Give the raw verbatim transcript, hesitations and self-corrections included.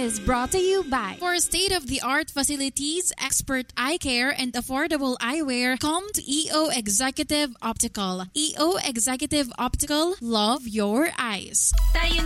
is brought to you by, for state-of-the-art facilities, expert eye care, and affordable eyewear, come to E O Executive Optical. E O Executive Optical, love your eyes. Tayo